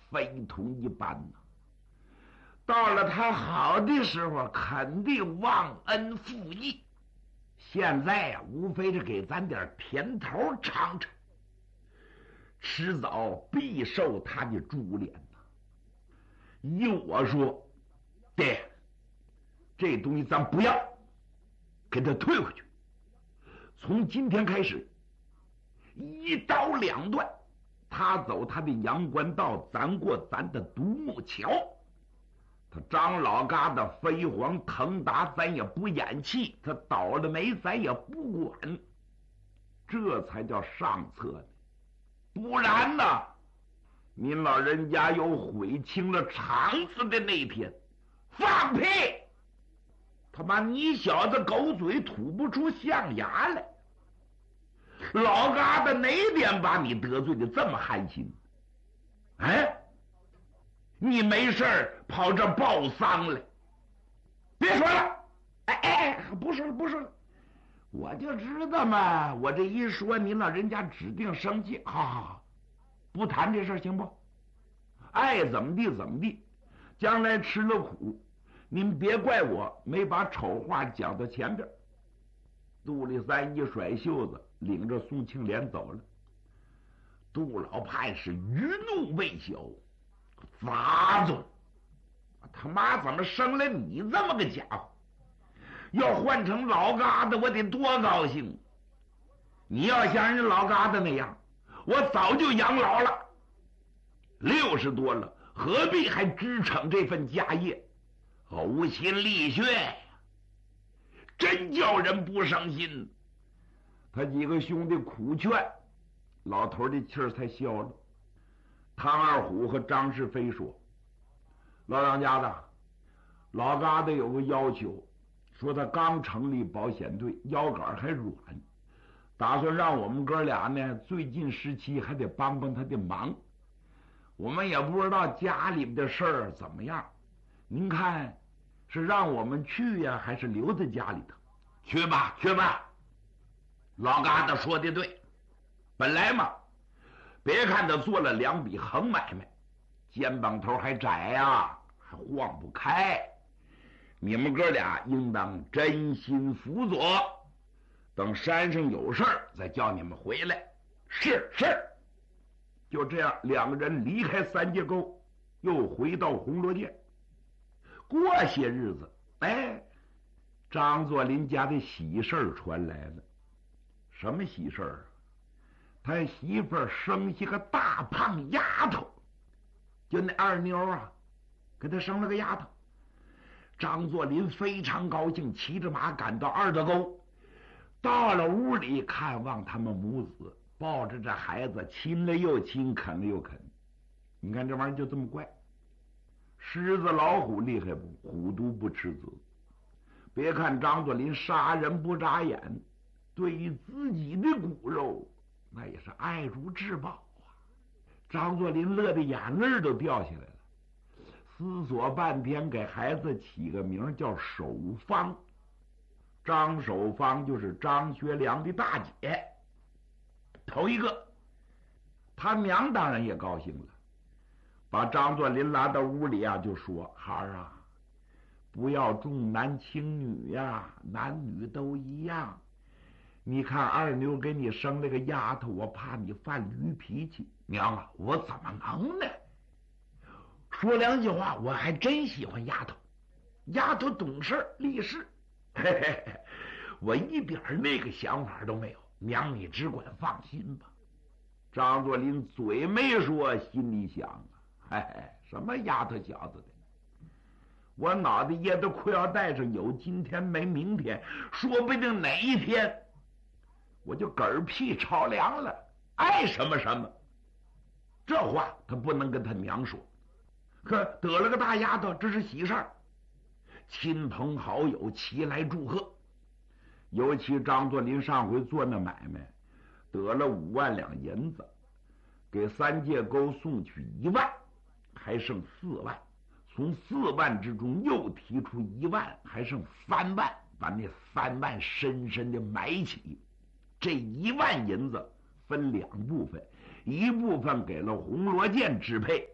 非同一般呐。到了他好的时候，肯定忘恩负义。现在呀，无非是给咱点甜头尝尝，迟早必受他的株连呐。依我说，爹，这东西咱不要，给他退回去。从今天开始，一刀两断，他走他的阳关道，咱过咱的独木桥。他张老疙瘩飞黄腾达，咱也不演气；他倒了霉，咱也不管。这才叫上策呢。不然呢，您老人家有悔清了肠子的那天，放屁！他妈，你小子狗嘴吐不出象牙来。老疙瘩哪点把你得罪的这么寒心？哎，你没事跑这报丧来？别说了，不说了不说了，我就知道嘛，我这一说您老人家指定生气。好，不谈这事行不？爱怎么地怎么地，将来吃了苦，您别怪我没把丑话讲到前边。杜立三一甩袖子，领着宋庆莲走了。杜老判是余怒未消，杂种，他妈怎么生了你这么个家伙？要换成老疙瘩，我得多高兴！你要像人老疙瘩那样，我早就养老了。60多了，何必还支撑这份家业？呕心沥血呀，真叫人不伤心。他几个兄弟苦劝，老头的气儿才消了。唐二虎和张世飞说：“老当家的，老疙瘩有个要求，说他刚成立保险队，腰杆还软，打算让我们哥俩呢，最近时期还得帮帮他的忙。我们也不知道家里的事儿怎么样，您看是让我们去呀，还是留在家里头？去吧，去吧。”老疙瘩说的对，本来嘛，别看他做了2笔横买卖，肩膀头还窄呀，还晃不开。你们哥俩应当真心辅佐，等山上有事儿再叫你们回来。是。就这样，2个人离开三界沟，又回到红罗涧。过些日子，张作霖家的喜事儿传来了。什么喜事儿？他媳妇儿生下个大胖丫头，就那二妞啊，给他生了个丫头。张作霖非常高兴，骑着马赶到二德沟，到了屋里看望他们母子，抱着这孩子亲了又亲，啃了又啃。你看这玩意儿就这么怪，狮子老虎厉害不？虎毒不吃子。别看张作霖杀人不眨眼，对于自己的骨肉那也是爱如至宝啊。张作霖乐得眼泪都掉下来了，思索半天，给孩子起个名叫守方。张守方就是张学良的大姐，头一个。他娘当然也高兴了，把张作霖拉到屋里啊，就说：“孩儿啊，不要重男轻女呀，男女都一样。你看二妞给你生了个丫头，我怕你犯驴脾气。娘啊，我怎么能呢？说2句话，我还真喜欢丫头，丫头懂事立事，我一点那个想法都没有。娘，你只管放心吧。”张作霖嘴没说，心里想啊，什么丫头小子的，我脑袋掖到裤腰带上，有今天没明天，说不定哪一天我就嗝屁朝凉了，爱什么什么。这话他不能跟他娘说，可得了个大丫头，这是喜事儿，亲朋好友齐来祝贺。尤其张作霖上回做那买卖，得了5万两银子，给三界沟送去1万，还剩4万。从4万之中又提出1万，还剩3万，把那3万深深的埋起。这1万银子分2部分，一部分给了红罗涧支配，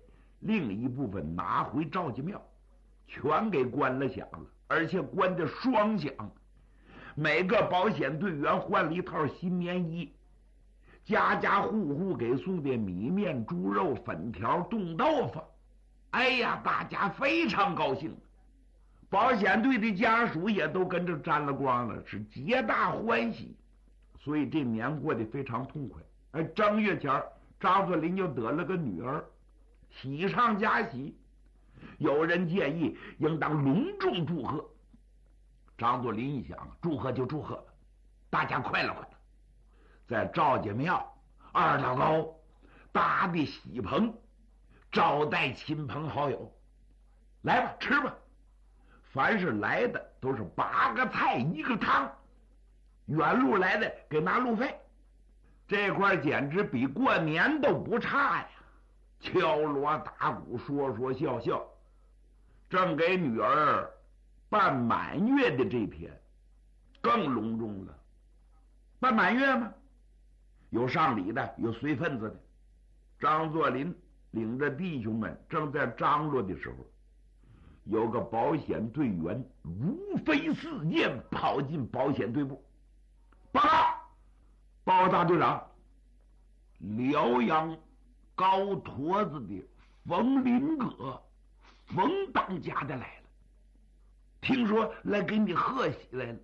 另一部分拿回赵家庙，全给关了响了，而且关的双响。每个保险队员换了一套新棉衣，家家户户给送的米面、猪肉、粉条、冻豆腐。哎呀，大家非常高兴，保险队的家属也都跟着沾了光了，是皆大欢喜。所以这年过得非常痛快。正月前张作霖就得了个女儿，喜上加喜。有人建议应当隆重祝贺。张作霖一想，祝贺就祝贺了，大家快乐快乐。在赵家庙二老高搭的喜棚，招待亲朋好友，来吧，吃吧。凡是来的都是8个菜1个汤，远路来的给拿路费。这块简直比过年都不差呀！敲锣打鼓，说说笑笑。正给女儿办满月的这天，更隆重了。办满月吗？有上礼的，有随份子的。张作霖领着弟兄们正在张罗的时候，有个保险队员如飞似箭跑进保险队部，报告大队长，辽阳高坨子的冯林阁冯当家的来了，听说来给你贺喜来了。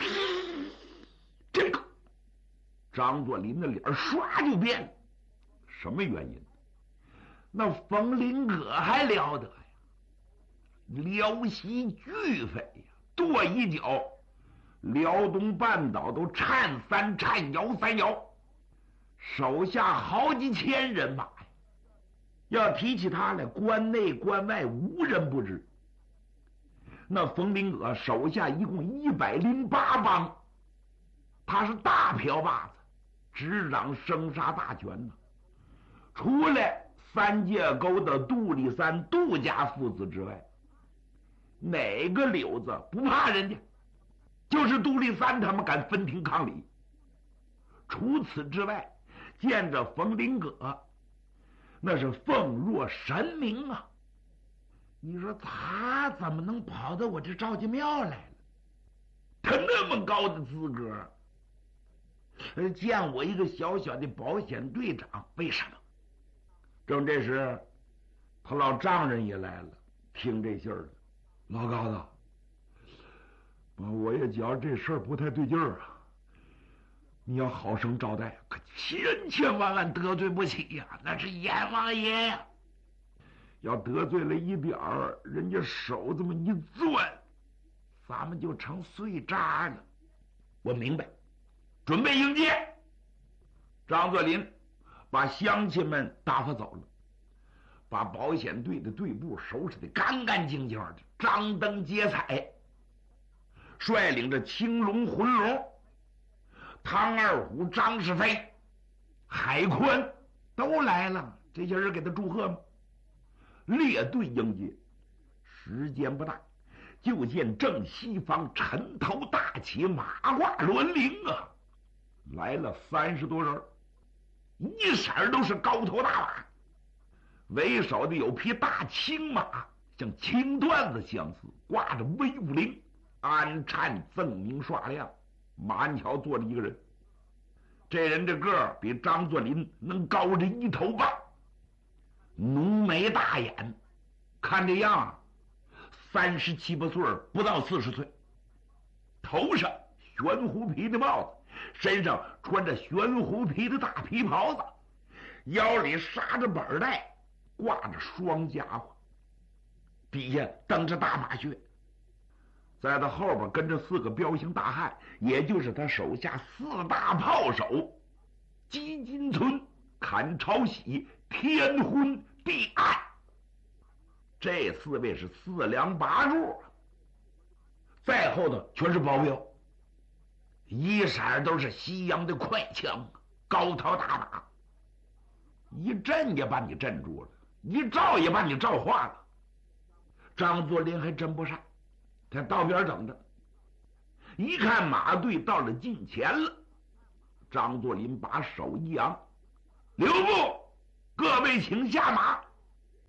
这个张作霖的脸唰就变了，什么原因？那冯林阁还了得呀，辽西巨匪呀，跺一脚，辽东半岛都颤3颤，摇3摇，手下好几千人马呀。要提起他来，关内关外无人不知。那冯林阁手下一共108帮，他是大瓢把子，执掌生杀大权呢。除了三界沟的杜立三杜家父子之外，哪个柳子不怕人家？就是杜立三他们敢分庭抗礼。除此之外，见着冯林阁那是奉若神明啊！你说他怎么能跑到我这赵家庙来了？他那么高的资格，见我一个小小的保险队长，为什么？正这时，他老丈人也来了，听这信儿了。老高子，我也觉着这事儿不太对劲儿啊！你要好生招待，可千千万万得罪不起呀！那是阎王爷呀！要得罪了一点儿，人家手这么一攥，咱们就成碎渣了。我明白，准备迎接。张作霖把乡亲们打发走了，把保险队的队部收拾得干干净净的，张灯结彩，率领着青龙、浑龙、唐二虎、张世飞、海宽都来了，这些人给他祝贺吗？列队迎接。时间不大，就见正西方尘头大起，马褂銮铃啊，来了30多人，一色都是高头大马，为首的有匹大青马，像青缎子相似，挂着威武铃，鞍颤锃明刷亮，马鞍桥坐着一个人。这人这个儿比张作霖能高着1头半，浓眉大眼，看这样37、8岁，不到40岁。头上玄狐皮的帽子，身上穿着玄狐皮的大皮袍子，腰里扎着板带，挂着双家伙，底下蹬着大马靴。在他后边跟着4个彪形大汉，也就是他手下4大炮手：姬金村、阚朝喜、天昏地暗。这4位是4梁8柱，再后头全是保镖，一色都是西洋的快枪，高头大马，一震也把你震住了，一照也把你照化了。张作霖还真不善，他道边等着，一看马队到了近前了，张作霖把手一扬：留步，各位请下马。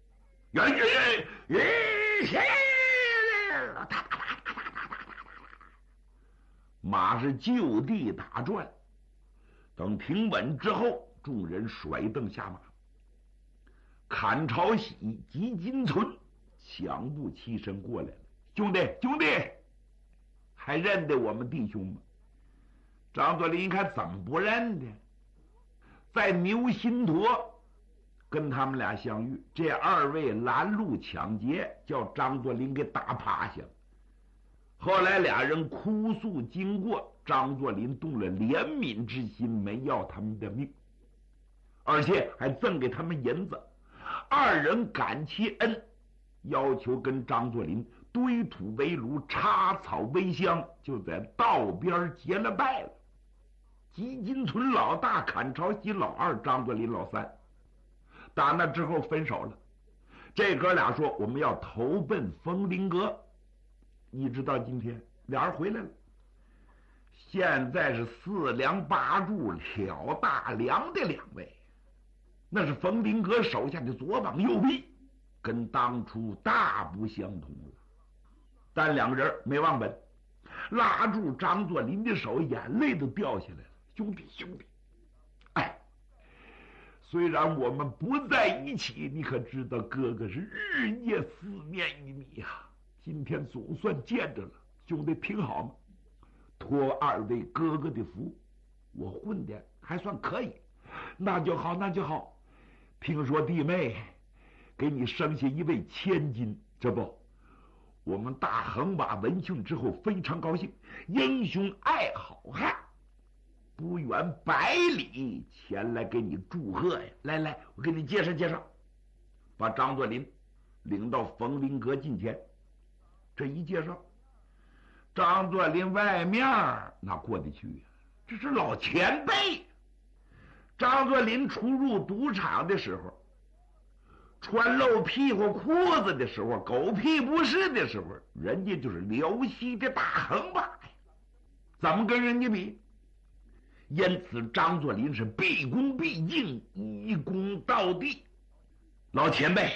马是就地打转。等停稳之后，众人甩蹬下马。坎朝喜、吉金村抢步起身过来了。兄弟，兄弟，还认得我们弟兄吗？张作霖一看，怎么不认得？在牛心坨跟他们俩相遇，这二位拦路抢劫，叫张作霖给打趴下了。后来俩人哭诉经过，张作霖动了怜悯之心，没要他们的命，而且还赠给他们银子。二人感其恩，要求跟张作霖堆土为炉，插草为香，就在道边结了拜了。吉金村老大，坎朝喜老二，张作霖老三。打那之后分手了。这哥俩说我们要投奔枫林阁，一直到今天俩人回来了。现在是四梁八柱挑大梁的两位，那是枫林阁手下的左膀右臂，跟当初大不相同了。但两个人没忘本，拉住张作霖的手，眼泪都掉下来了。兄弟，兄弟，哎，虽然我们不在一起，你可知道哥哥是日夜思念于你呀。今天总算见着了，兄弟挺好吗？托二位哥哥的福，我混的还算可以。那就好，那就好。听说弟妹给你生下一位千金，这不，我们大横把闻讯之后非常高兴，英雄爱好汉，不远百里前来给你祝贺呀！来来，我给你介绍介绍，把张作霖领到枫林阁近前。这一介绍，张作霖外面哪过得去呀？这是老前辈。张作霖出入赌场的时候，穿露屁股裤子的时候，狗屁不是的时候，人家就是辽西的大横把呀，怎么跟人家比？因此张作霖是毕恭毕敬，一躬到地。老前辈，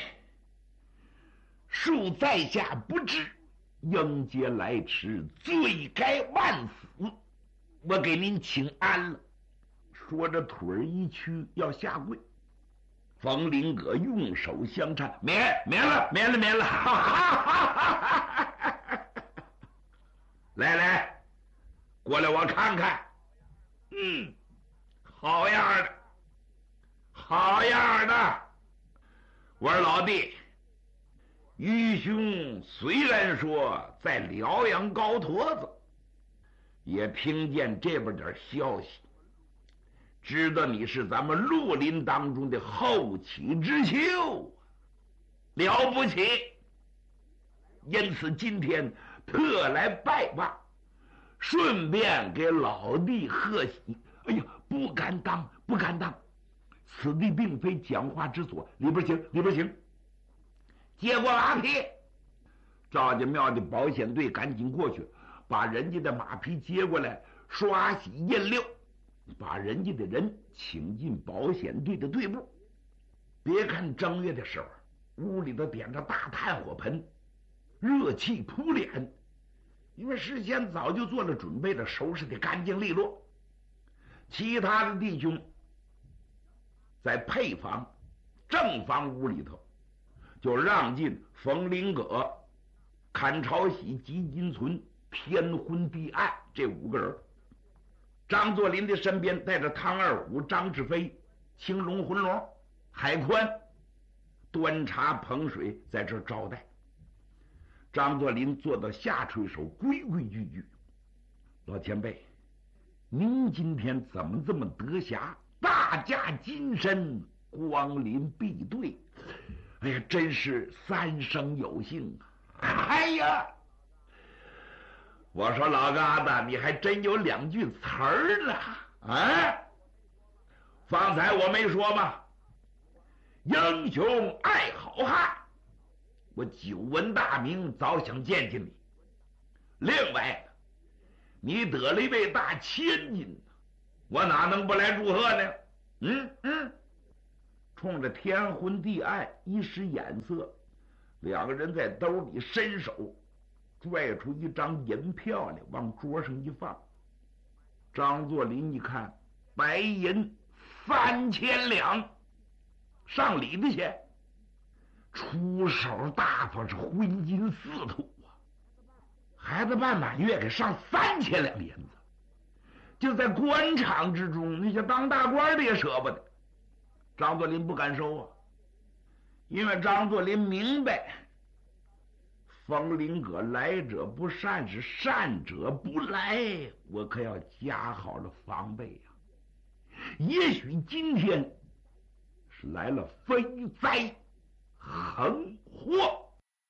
恕在下不知，应节来迟，罪该万死，我给您请安了。说着腿儿一屈，要下跪。冯林阁用手相搀，免了，哈哈哈！来来，过来我看看。好样的，好样的！我说老弟，愚兄虽然说在辽阳高坨子，也听见这边点消息，知道你是咱们绿林当中的后起之秀，了不起。因此今天特来拜望，顺便给老弟贺喜。哎呀，不敢当，不敢当，此地并非讲话之所，里边请，里边请。接过马匹，赵家庙的保险队赶紧过去，把人家的马匹接过来，刷洗印溜，把人家的人请进保险队的队部。别看正月的时候，屋里头点着大炭火盆，热气扑脸，因为事先早就做了准备的，收拾得干净利落。其他的弟兄在配房、正房屋里头，就让进冯林阁、坎朝喜、吉金存、天昏地暗这5个人。张作霖的身边带着汤二虎、张志飞、青龙、浑龙、海宽，端茶捧水在这招待。张作霖坐到下垂手，规规矩矩。老前辈，您今天怎么这么得暇，大驾金身光临敝队？哎呀，真是三生有幸啊！哎呀，我说老疙瘩，你还真有2句词儿呢啊！方才我没说吗？英雄爱好汉，我久闻大名，早想见见你。另外，你得了一位大千金，我哪能不来祝贺呢？冲着天昏地暗一使眼色， 两个人在兜里伸手拽出一张银票来，往桌上一放。张作霖一看，白银3000两，上礼的钱，出手大方，是荤金四土啊！孩子半满月给上3000两银子，就在官场之中，那些当大官的也舍不得。张作霖不敢收啊，因为张作霖明白，冯麟阁来者不善，是善者不来，我可要加好了防备呀。也许今天是来了飞灾横祸。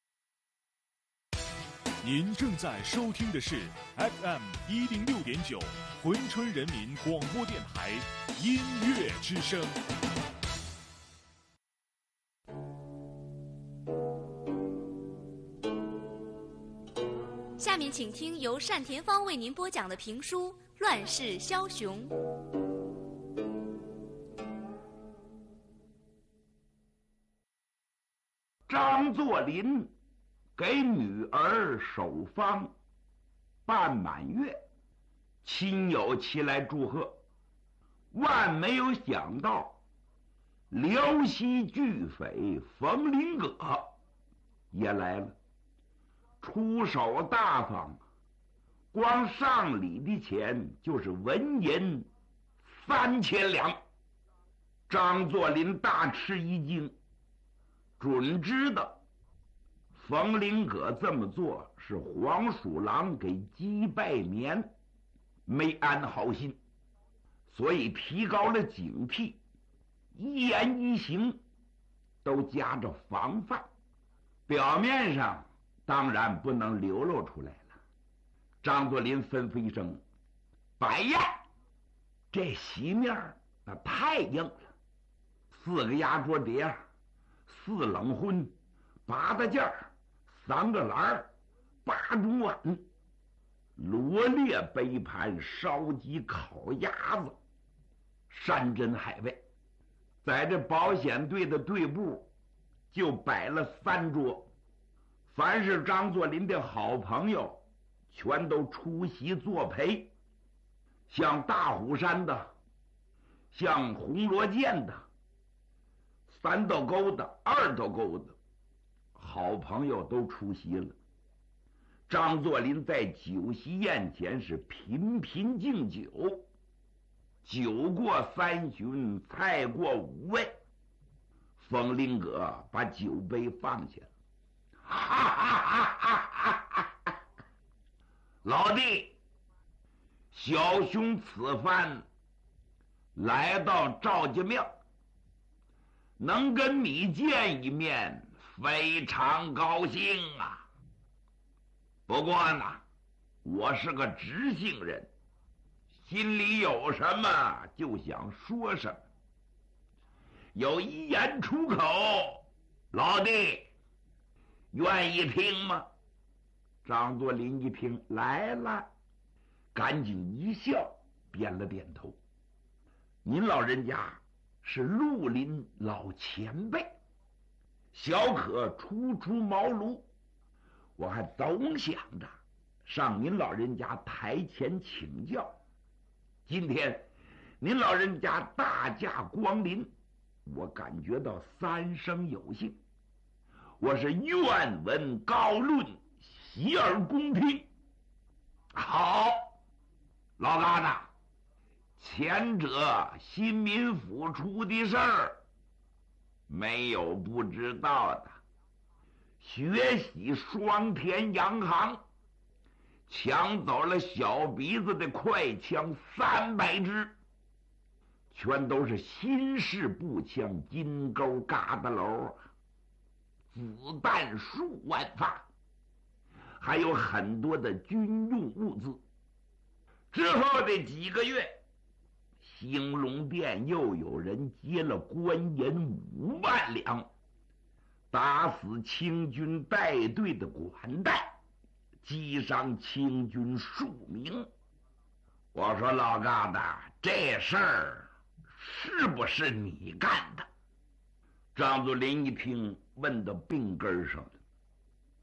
您正在收听的是 FM106.9珲春人民广播电台音乐之声。 下面请听由单田芳为您播讲的评书《乱世枭雄》。 张作霖给女儿守丧，半满月，亲友齐来祝贺。万没有想到，辽西巨匪冯麟阁也来了，出手大方，光上礼的钱就是纹银3000两。张作霖大吃一惊，准知道冯麟阁这么做是黄鼠狼给鸡拜年，没安好心，所以提高了警惕，一言一行都加着防范。表面上当然不能流露出来了。张作霖吩咐一声：“摆宴。”这席面那太硬了，4个压桌碟，4冷荤，8大件，3个篮，8种碗，罗列杯盘，烧鸡烤鸭子，山珍海味。在这保险队的队部就摆了3桌，凡是张作霖的好朋友全都出席作陪，像大虎山的，像红罗涧的，3斗沟的，2斗沟的好朋友都出席了。张作霖在酒席宴前是频频敬酒，酒过3巡，菜过5味。冯麟阁把酒杯放下了，哈哈哈哈哈哈！老弟，小兄此番来到赵家庙，能跟你见一面，非常高兴啊。不过呢，我是个直性人，心里有什么就想说什么，有一言出口，老弟愿意听吗？张作霖一听来了，赶紧一笑，点了点头。您老人家是绿林老前辈，小可初出茅庐，我还总想着上您老人家台前请教。今天您老人家大驾光临，我感觉到3生有幸，我是愿闻高论，洗耳恭听。好，老疙瘩，前者新民府出的事儿，没有不知道的。学习双田洋行，抢走了小鼻子的快枪300支，全都是新式步枪，金钩疙瘩楼，子弹数万发，还有很多的军用物资。之后的几个月，兴隆殿又有人接了官银5万两，打死清军带队的管带，击伤清军数名。我说老疙瘩，这事儿是不是你干的？张作霖一听，问到病根上了。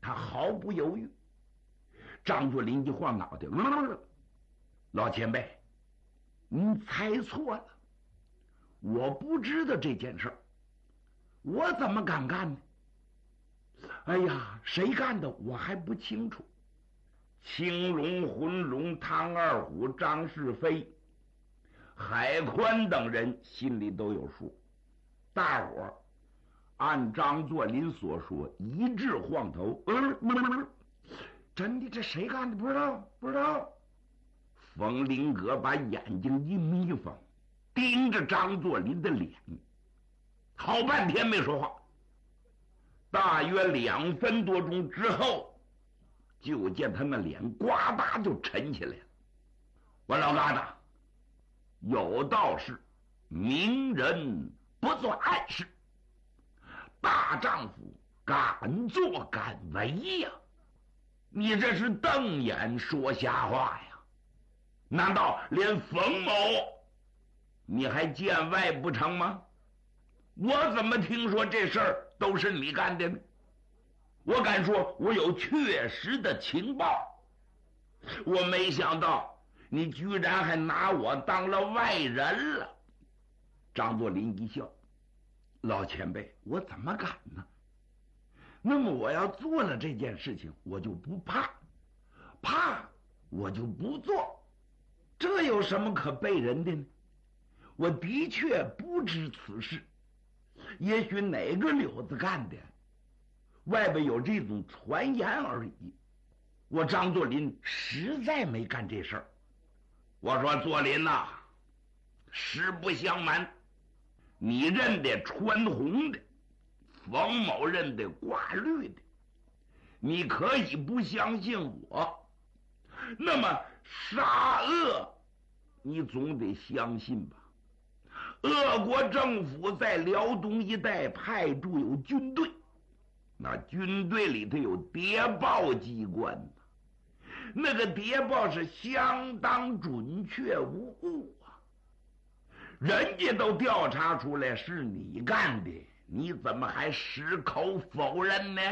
他毫不犹豫。张作霖一晃脑袋，老前辈，您猜错了，我不知道这件事儿，我怎么敢干呢？哎呀，谁干的我还不清楚。青龙、浑龙、唐二虎、张世飞、海宽等人心里都有数。大伙儿按张作霖所说一致晃头。真的，这谁干的？不知道，不知道。冯林阁把眼睛一眯缝，盯着张作霖的脸，好半天没说话。大约2分多钟之后，就见他那脸呱嗒就沉起来了。我老疙瘩，有道是明人不做暗事，大丈夫敢作敢为呀！你这是瞪眼说瞎话呀！难道连冯某你还见外不成吗？我怎么听说这事儿都是你干的呢？我敢说我有确实的情报，我没想到你居然还拿我当了外人了。张作霖一笑，老前辈，我怎么敢呢？那么我要做了这件事情，我就不怕，怕我就不做，这有什么可背人的呢？我的确不知此事，也许哪个柳子干的，外边有这种传言而已。我张作霖实在没干这事儿。我说作霖呐，实不相瞒，你认得穿红的，冯某认得挂绿的，你可以不相信我，那么沙俄你总得相信吧？俄国政府在辽东一带派驻有军队，那军队里头有谍报机关，那个谍报是相当准确无误啊，人家都调查出来是你干的，你怎么还矢口否认呢？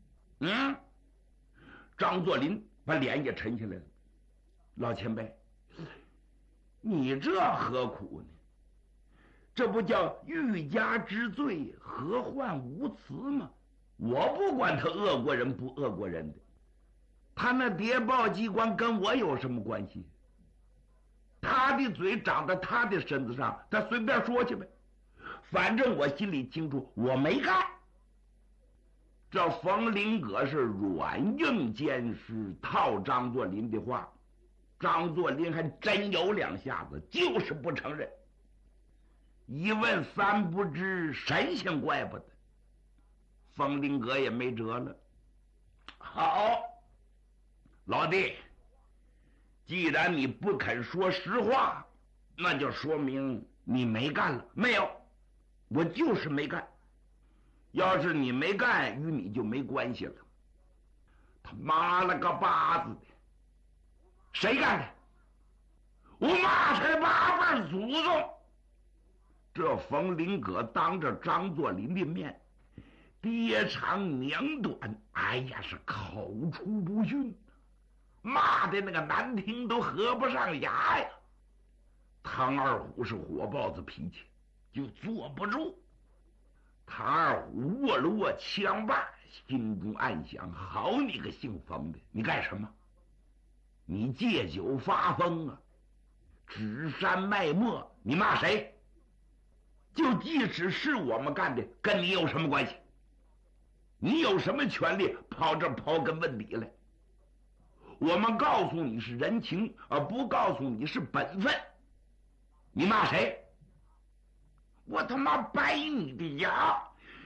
张作霖把脸也沉下来了。老前辈，你这何苦呢？这不叫欲加之罪，何患无辞吗？我不管他恶过人不恶过人的，他那谍报机关跟我有什么关系？他的嘴长在他的身子上，他随便说去呗。反正我心里清楚，我没干。这冯林阁是软硬兼施，套张作霖的话，张作霖还真有2下子，就是不承认。一问3不知，神仙怪不得。冯林阁也没辙了。好，老弟，既然你不肯说实话，那就说明你没干了。没有，我就是没干。要是你没干，与你就没关系了。他妈了个巴子的，谁干的？我骂他8辈祖宗！这冯林阁当着张作霖的面，爹长娘短，哎呀，是口出不逊，骂的那个难听都合不上牙呀。唐二虎是火爆子脾气，就坐不住。唐二虎握了握枪把，心中暗想：好你个姓冯的，你干什么？你借酒发疯啊，指山卖墨，你骂谁？就即使是我们干的，跟你有什么关系？你有什么权利跑这刨根问底来？我们告诉你是人情，而不告诉你是本分。你骂谁？我他妈掰你的牙！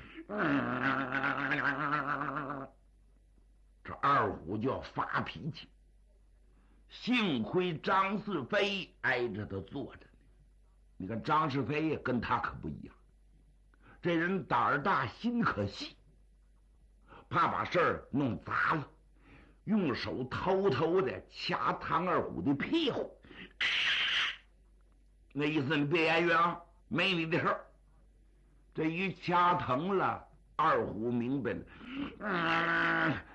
这二虎就要发脾气，幸亏张世飞挨着他坐着呢。你看张世飞跟他可不一样，这人胆儿大心可细，怕把事儿弄砸了，用手偷偷的掐唐二虎的屁股，那意思你别言语啊，没你的事儿。这一掐疼了，二虎明白了，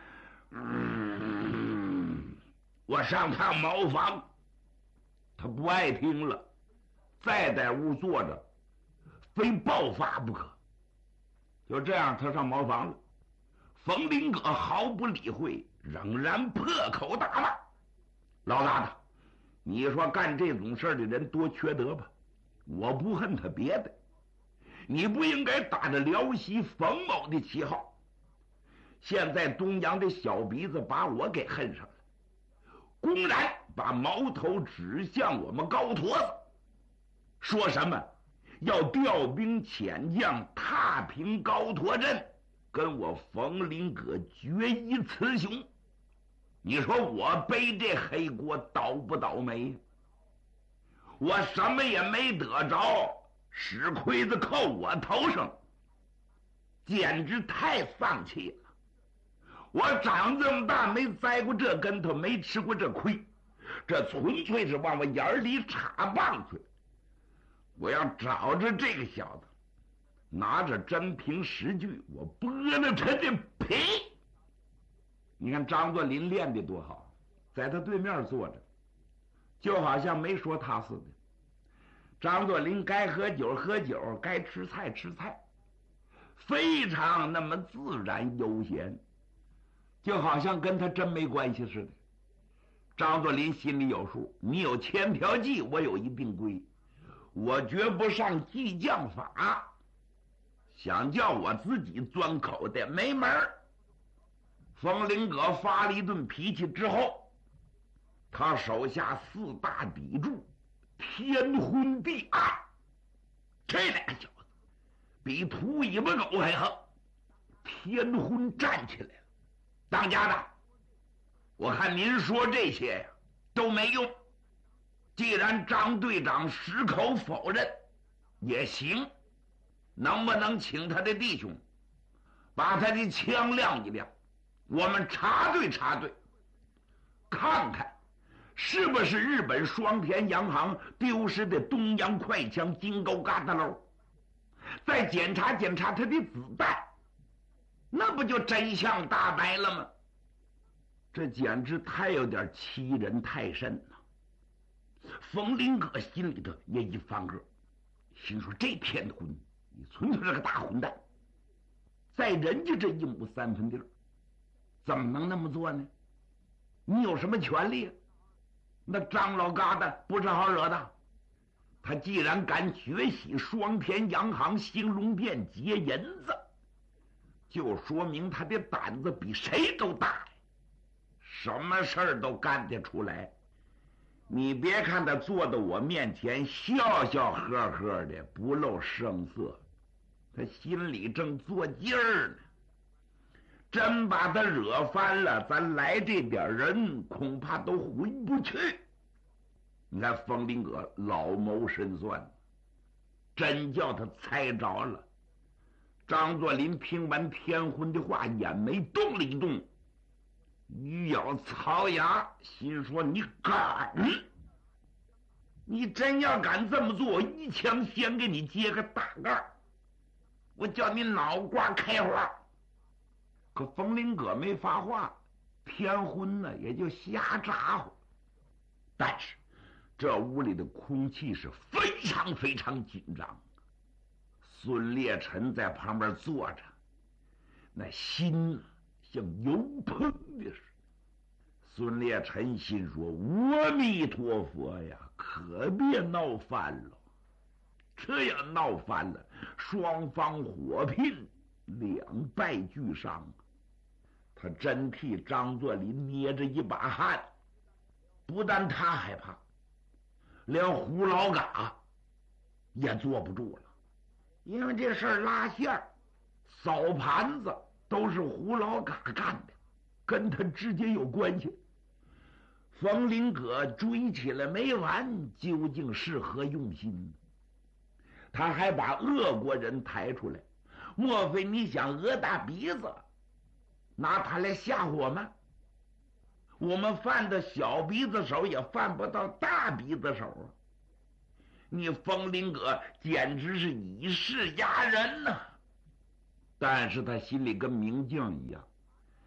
我上趟茅房，他不爱听了，再在屋坐着，非爆发不可。就这样，他上茅房了。冯林葛毫不理会，仍然破口大骂：“老大的，你说干这种事的人多缺德吧？我不恨他别的，你不应该打着辽西冯某的旗号。现在东阳的小鼻子把我给恨上了，公然把矛头指向我们高坨子，说什么要调兵遣将踏平高坨镇，跟我冯林葛决一雌雄。你说我背这黑锅倒不倒霉？我什么也没得着，屎盔子扣我头上，简直太丧气了。我长这么大没栽过这跟头，没吃过这亏，这纯粹是往我眼里插棒去。我要找着这个小子，拿着真凭实据，我剥了他的皮。你看张作霖练得多好，在他对面坐着，就好像没说他似的。张作霖该喝酒喝酒，该吃菜吃菜，非常那么自然悠闲，就好像跟他真没关系似的。张作霖心里有数，你有千条计，我有一定规，我绝不上计将法，想叫我自己钻口袋没门儿。冯林葛发了一顿脾气之后，他手下四大砥柱天昏地暗，这俩小子比秃尾巴狗还横。天昏站起来了：“当家的，我看您说这些呀都没用，既然张队长矢口否认也行，能不能请他的弟兄把他的枪亮一亮，我们查对查对，看看是不是日本双田洋行丢失的东洋快枪金钩疙瘩喽？再检查检查他的子弹，那不就真相大白了吗？”这简直太有点欺人太甚了。冯林葛心里头也一翻个，心说这天昏，你纯粹是个大混蛋，在人家这1亩3分地，怎么能那么做呢？你有什么权利？那张老疙瘩不是好惹的，他既然敢学习双田洋行兴隆店劫银子，就说明他的胆子比谁都大，什么事儿都干得出来。你别看他坐到我面前笑笑呵呵的，不露声色，他心里正做劲儿呢。真把他惹翻了，咱来这点人恐怕都回不去。你看冯林葛老谋深算，真叫他猜着了。张作霖听完天昏的话，眼眉动了一动，欲咬槽牙，心说：“你敢？你真要敢这么做，一枪先给你揭个大盖，我叫你脑瓜开花。”可冯林葛没发话，天昏呢也就瞎咋呼。但是这屋里的空气是非常非常紧张。孙烈臣在旁边坐着，那心像油烹的似的。孙烈臣心说：“阿弥陀佛呀，可别闹翻了！这要闹翻了，双方火拼，两败俱伤。”他真替张作霖捏着一把汗，不但他害怕，连胡老嘎也坐不住了。因为这事儿拉线儿、扫盘子都是胡老嘎干的，跟他直接有关系。冯林葛追起来没完，究竟是何用心？他还把俄国人抬出来，莫非你想讹大鼻子，拿他来吓唬我们？我们犯的小鼻子手也犯不到大鼻子手啊！你冯林葛简直是以势压人呐！但是他心里跟明镜一样，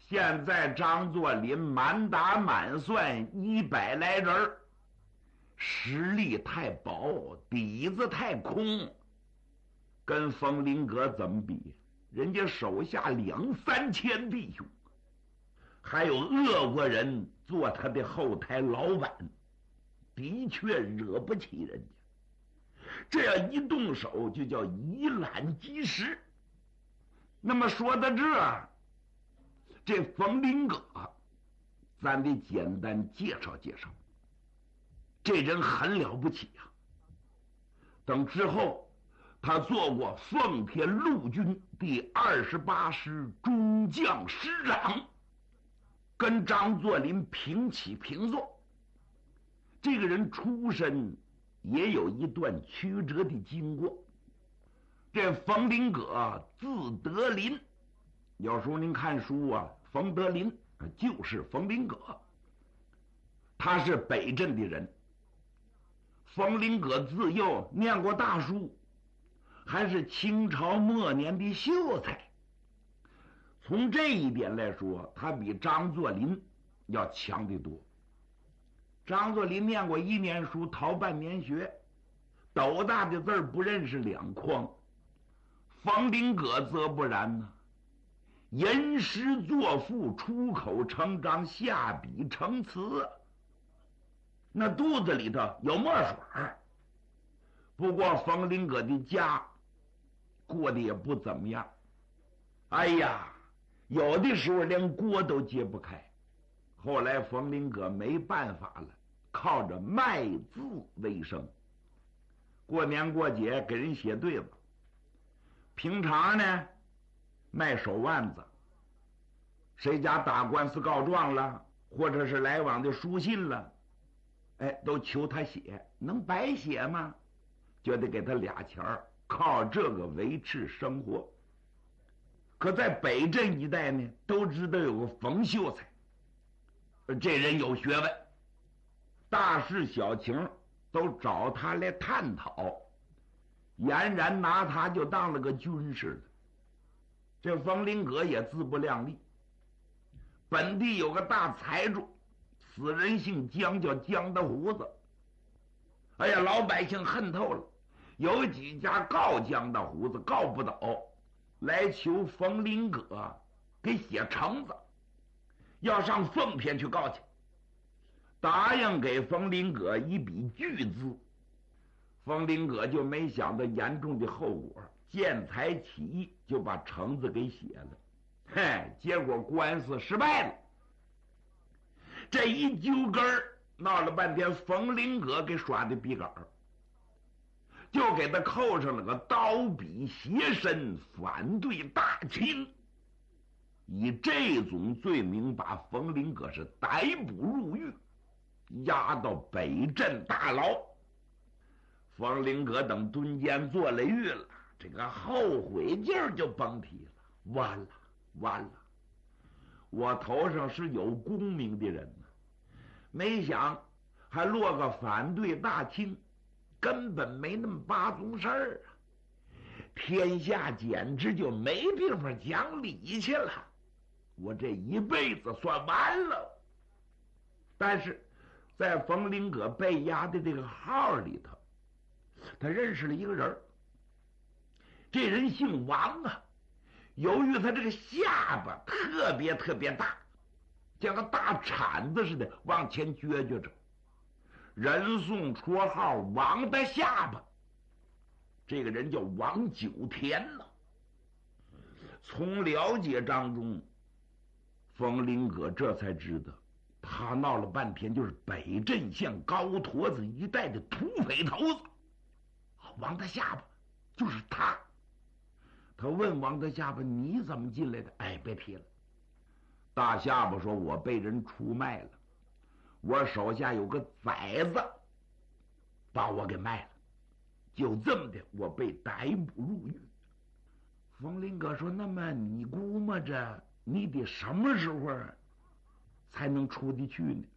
现在张作霖满打满算100来人，实力太薄，底子太空，跟冯林阁怎么比？人家手下2、3千弟兄，还有俄国人做他的后台老板，的确惹不起人家。这样一动手就叫以卵击石。那么说到这冯林阁，咱得简单介绍介绍。这人很了不起呀。等之后他做过奉天陆军第28师中将师长，跟张作霖平起平坐。这个人出身也有一段曲折的经过。这冯林阁字德林，有时候您看书啊，冯德林就是冯林阁，他是北镇的人。冯林阁自幼念过大书，还是清朝末年的秀才。从这一点来说，他比张作霖要强得多。张作霖念过1年书，逃半年学，斗大的字不认识2筐。冯林阁则不然呢，吟诗作赋，出口成章，下笔成词，那肚子里头有墨水。不过冯林阁的家过得也不怎么样，哎呀，有的时候连锅都揭不开。后来冯林阁没办法了，靠着卖字为生，过年过节给人写对子，平常呢卖手腕子，谁家打官司告状了，或者是来往的书信了，都求他写，能白写吗？就得给他俩钱儿，靠这个维持生活。可在北镇一带呢，都知道有个冯秀才，这人有学问，大事小情都找他来探讨，俨然拿他就当了个军似的。这冯林阁也自不量力，本地有个大财主，死人姓姜，叫姜大胡子。哎呀，老百姓恨透了，有几家告姜大胡子告不倒，来求冯林阁给写橙子，要上奉天去告去，答应给冯林阁一笔巨资。冯林阁就没想到严重的后果，见财起意，就把橙子给写了。结果官司失败了。这一揪根儿，闹了半天，冯林阁给耍的笔杆儿，就给他扣上了个刀笔挟身反对大清，以这种罪名把冯林阁是逮捕入狱，押到北镇大牢。冯林阁等蹲监坐了狱了，这个后悔劲儿就甭提了。完了完了，我头上是有功名的人呢，没想还落个反对大清，根本没那么八宗事儿啊！天下简直就没地方讲理去了，我这一辈子算完了。但是在冯林阁被押的这个号里头，他认识了一个人，这人姓王啊。由于他这个下巴特别大，像个大铲子似的往前撅着，人送绰号王的下巴。这个人叫王九田呐。从了解当中，冯林阁这才知道，他闹了半天就是北镇县高坨子一带的土匪头子。王的下巴就是他。他问王大下巴：“你怎么进来的？”别提了。大下巴说：“我被人出卖了，我手下有个崽子把我给卖了，就这么的，我被逮捕入狱。”冯林阁说：“那么你估摸着你得什么时候才能出得去呢？”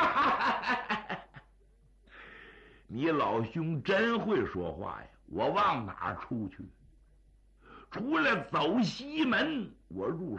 你老兄真会说话呀！我往哪儿出去？除了走西门，我入